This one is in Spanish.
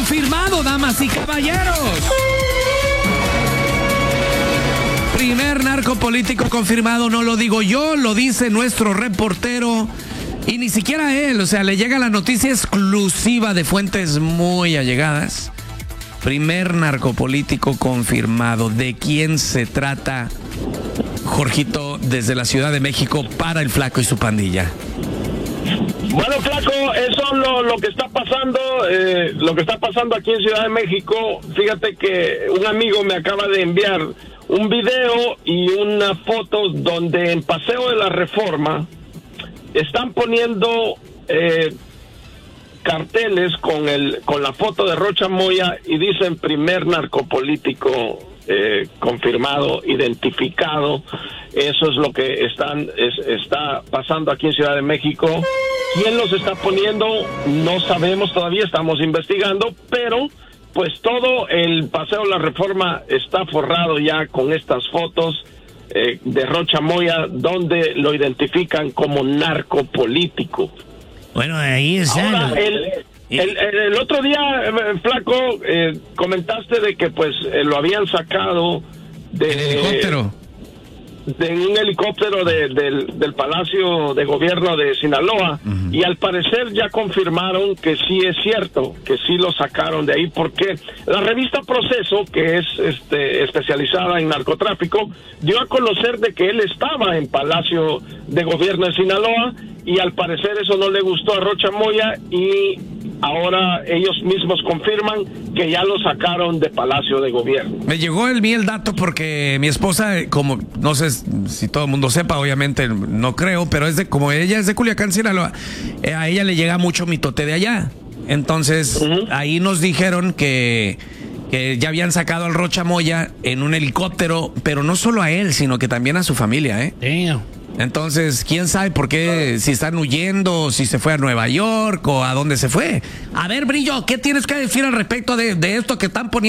confirmado, damas y caballeros. Primer narcopolítico confirmado, no lo digo yo, lo dice nuestro reportero. Y ni siquiera él, o sea, le llega la noticia exclusiva de fuentes muy allegadas. Primer narcopolítico confirmado. ¿De quién se trata, Jorgito, desde la Ciudad de México para el Flaco y su pandilla? Bueno, Flaco, eso es lo que está pasando aquí en Ciudad de México. Fíjate que un amigo me acaba de enviar un video y una foto donde en Paseo de la Reforma están poniendo carteles con la foto de Rocha Moya y dicen primer narcopolítico confirmado, identificado. Eso es lo que está pasando aquí en Ciudad de México. ¿Quién los está poniendo? No sabemos todavía, estamos investigando, pero pues todo el Paseo de la Reforma está forrado ya con estas fotos de Rocha Moya, donde lo identifican como narcopolítico. Bueno, ahí está. Ahora, el otro día, Flaco, comentaste de que pues lo habían sacado de... ¿El helicóptero? De un helicóptero del Palacio de Gobierno de Sinaloa, y al parecer ya confirmaron que sí es cierto, que sí lo sacaron de ahí, porque la revista Proceso, que es especializada en narcotráfico, dio a conocer de que él estaba en Palacio de Gobierno de Sinaloa, y al parecer eso no le gustó a Rocha Moya, y ahora ellos mismos confirman que ya lo sacaron de Palacio de Gobierno. Me llegó el dato porque mi esposa, como no sé si todo el mundo sepa, obviamente no creo, pero como ella es de Culiacán, Sinaloa, a ella le llega mucho mitote de allá. Entonces, ahí nos dijeron que ya habían sacado al Rocha Moya en un helicóptero, pero no solo a él, sino que también a su familia, ¿eh? Damn. Entonces, quién sabe por qué, si están huyendo, si se fue a Nueva York o a dónde se fue. A ver, Brillo, ¿qué tienes que decir al respecto de esto que están poniendo?